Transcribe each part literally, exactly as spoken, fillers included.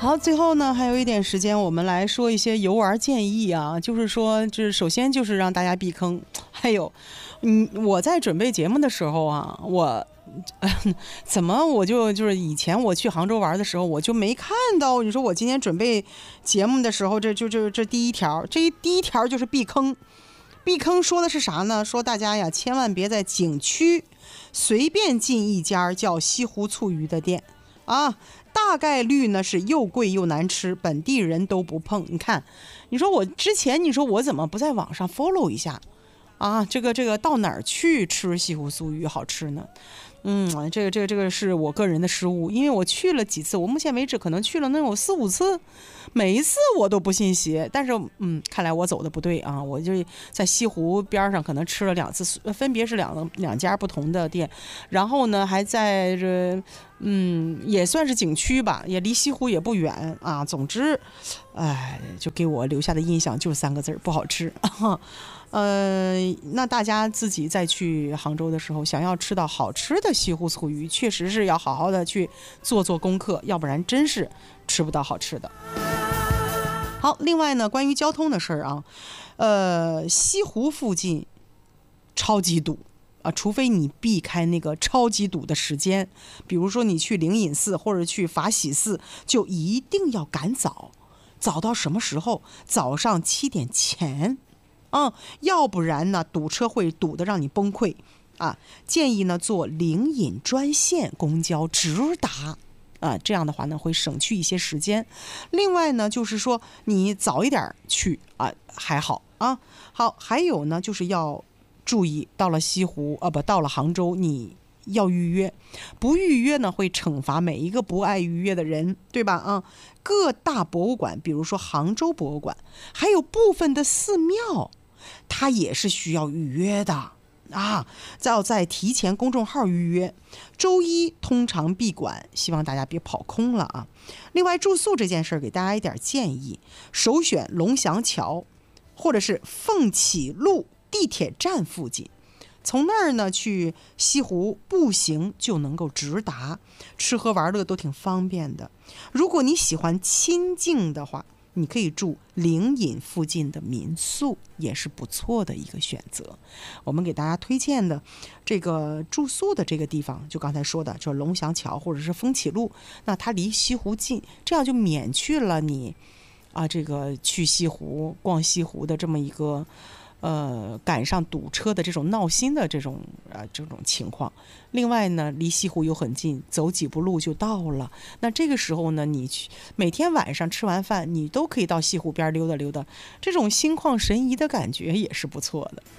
好，最后呢还有一点时间，我们来说一些游玩建议啊，就是说，这首先就是让大家避坑。还有，嗯，我在准备节目的时候啊，我。怎么我就就是以前我去杭州玩的时候，我就没看到你说我今天准备节目的时候，这就这这第一条，这一第一条就是避坑。避坑说的是啥呢？说大家呀，千万别在景区随便进一家叫西湖醋鱼的店啊，大概率呢是又贵又难吃，本地人都不碰。你看，你说我之前你说我怎么不在网上 follow 一下啊？这个这个到哪儿去吃西湖醋鱼好吃呢？嗯，这个这个这个是我个人的失误，因为我去了几次，我目前为止可能去了能有四五次，每一次我都不信邪，但是嗯，看来我走的不对啊，我就在西湖边上可能吃了两次，分别是两两家不同的店，然后呢还在这嗯也算是景区吧，也离西湖也不远啊，总之，哎，就给我留下的印象就是三个字，不好吃。呃，那大家自己再去杭州的时候，想要吃到好吃的西湖醋鱼，确实是要好好的去做做功课，要不然真是吃不到好吃的。好，另外呢，关于交通的事儿啊，呃，西湖附近超级堵啊，除非你避开那个超级堵的时间，比如说你去灵隐寺或者去法喜寺，就一定要赶早，早到什么时候？早上七点前。嗯，要不然呢，堵车会堵得让你崩溃啊！建议呢，坐灵隐专线公交直达啊，这样的话呢，会省去一些时间。另外呢，就是说你早一点去啊，还好啊。好，还有呢，就是要注意，到了西湖啊，不，到了杭州，你要预约，不预约呢，会惩罚每一个不爱预约的人，对吧？啊，各大博物馆，比如说杭州博物馆，还有部分的寺庙。它也是需要预约的啊，要在提前公众号预约。周一通常闭馆，希望大家别跑空了啊。另外住宿这件事儿，给大家一点建议，首选龙翔桥或者是凤起路地铁站附近，从那儿呢去西湖步行就能够直达，吃喝玩乐都挺方便的。如果你喜欢清静的话，你可以住灵隐附近的民宿，也是不错的一个选择。我们给大家推荐的这个住宿的这个地方，就刚才说的，就是龙翔桥或者是风起路，那它离西湖近，这样就免去了你啊这个去西湖逛西湖的这么一个呃赶上堵车的这种闹心的这种啊这种情况。另外呢，离西湖又很近，走几步路就到了。那这个时候呢，你去每天晚上吃完饭，你都可以到西湖边溜达溜达，这种心旷神怡的感觉也是不错的。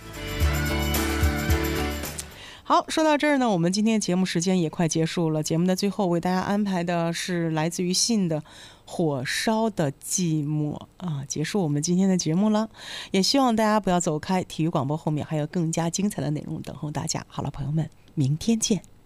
好，说到这儿呢，我们今天节目时间也快结束了。节目的最后为大家安排的是来自于信的火烧的寂寞啊，结束我们今天的节目了。也希望大家不要走开，体育广播后面还有更加精彩的内容等候大家。好了，朋友们，明天见。